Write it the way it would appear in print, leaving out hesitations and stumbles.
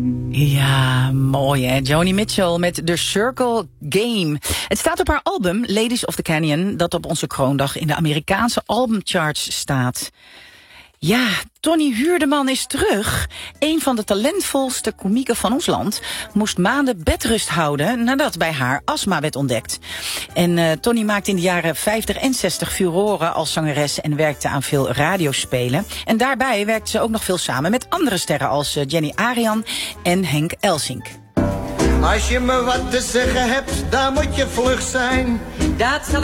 Ja, mooi hè. Joni Mitchell met The Circle Game. Het staat op haar album Ladies of the Canyon, dat op onze kroondag in de Amerikaanse albumcharts staat. Ja, Tonny Huurdeman is terug. Een van de talentvolste komieken van ons land moest maanden bedrust houden nadat bij haar astma werd ontdekt. En Tonny maakte in de jaren 50 en 60 furoren als zangeres en werkte aan veel radiospelen. En daarbij werkte ze ook nog veel samen met andere sterren als Jenny Arian en Henk Elsink. Als je me wat te zeggen hebt, dan moet je vlug zijn. Dat zal